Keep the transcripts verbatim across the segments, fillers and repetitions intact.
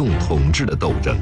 动统治的斗争。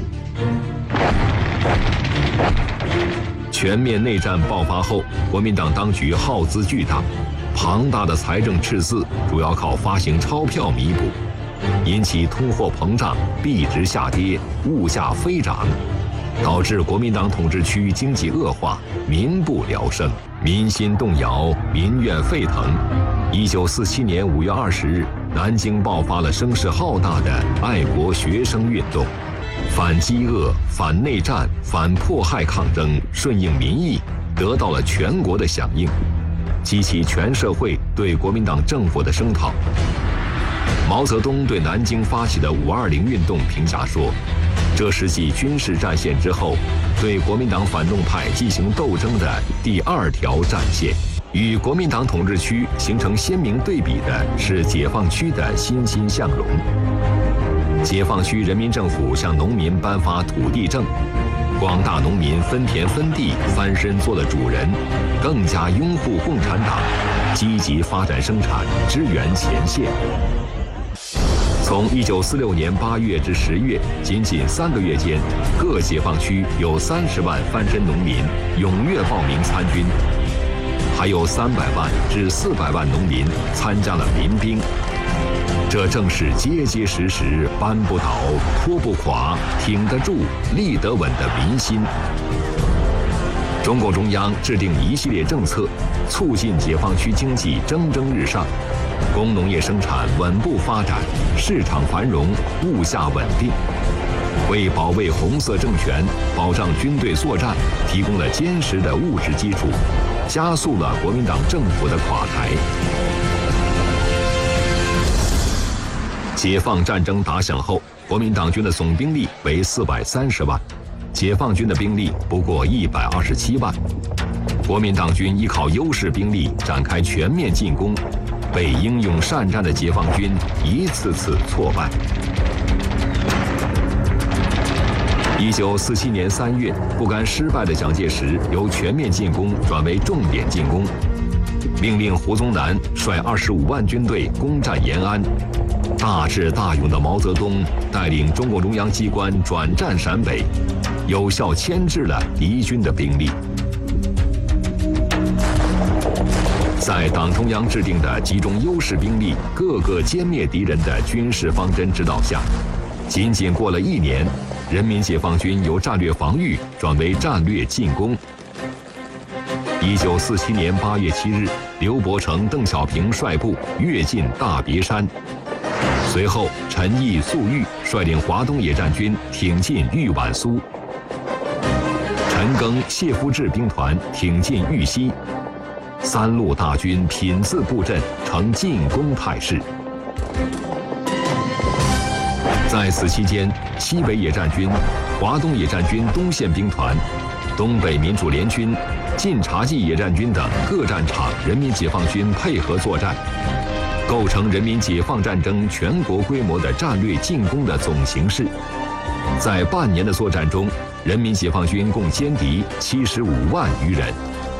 全面内战爆发后，国民党当局耗资巨大，庞大的财政赤字主要靠发行钞票弥补，引起通货膨胀、币值下跌、物价飞涨，导致国民党统治区经济恶化，民不聊生，民心动摇，民怨沸腾。一九四七年五月二十日，南京爆发了声势浩大的爱国学生运动。反饥饿、反内战、反迫害抗争顺应民意，得到了全国的响应，激起全社会对国民党政府的声讨。毛泽东对南京发起的五二零运动评价说，这是继军事战线之后，对国民党反动派进行斗争的第二条战线。与国民党统治区形成鲜明对比的是解放区的欣欣向荣。解放区人民政府向农民颁发土地证，广大农民分田分地，翻身做了主人，更加拥护共产党，积极发展生产，支援前线。从一九四六年八月至十月，仅仅三个月间，各解放区有三十万翻身农民踊跃报名参军，还有三百万至四百万农民参加了民兵。这正是结结实实、扳不倒、拖不垮、挺得住、立得稳的民心。中共中央制定一系列政策，促进解放区经济蒸蒸日上，工农业生产稳步发展，市场繁荣，物价稳定，为保卫红色政权、保障军队作战提供了坚实的物质基础，加速了国民党政府的垮台。解放战争打响后，国民党军的总兵力为四百三十万，解放军的兵力不过一百二十七万。国民党军依靠优势兵力展开全面进攻，被英勇善战的解放军一次次挫败。一九四七年三月，不甘失败的蒋介石由全面进攻转为重点进攻，命令胡宗南率二十五万军队攻占延安。大智大勇的毛泽东带领中共中央机关转战陕北，有效牵制了敌军的兵力。在党中央制定的集中优势兵力，各个歼灭敌人的军事方针指导下，仅仅过了一年，人民解放军由战略防御转为战略进攻。一九四七年八月七日，刘伯承、邓小平率部跃进大别山。随后，陈毅、粟裕率领华东野战军挺进豫皖苏，陈赓、谢夫治兵团挺进豫西，三路大军品自布阵，呈进攻态势。在此期间，西北野战军、华东野战军东线兵团、东北民主联军、晋察冀野战军等各战场人民解放军配合作战，构成人民解放战争全国规模的战略进攻的总形势。在半年的作战中，人民解放军共歼敌七十五万余人。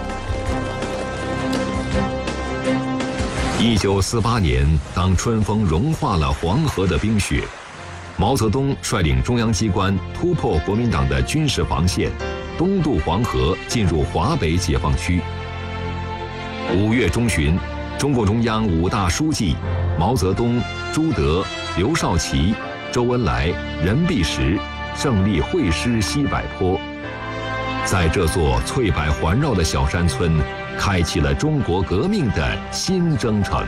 一九四八年，当春风融化了黄河的冰雪，毛泽东率领中央机关突破国民党的军事防线，东渡黄河，进入华北解放区。五月中旬，中共中央五大书记毛泽东、朱德、刘少奇、周恩来、任弼时胜利会师西柏坡，在这座翠柏环绕的小山村，开启了中国革命的新征程。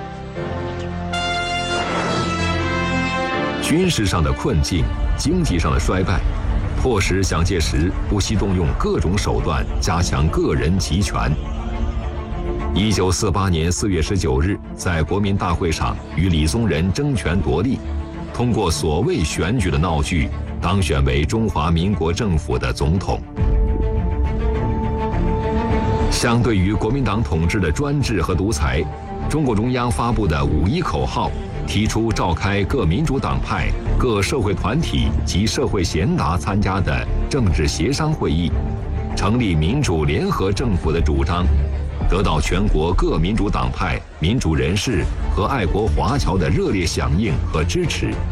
军事上的困境，经济上的衰败，迫使蒋介石不惜动用各种手段，加强个人集权。一九四八年四月十九日，在国民大会上与李宗仁争权夺利，通过所谓选举的闹剧，当选为中华民国政府的总统。相对于国民党统治的专制和独裁，中共中央发布的五一口号，提出召开各民主党派、各社会团体及社会贤达参加的政治协商会议，成立民主联合政府的主张，得到全国各民主党派、民主人士和爱国华侨的热烈响应和支持。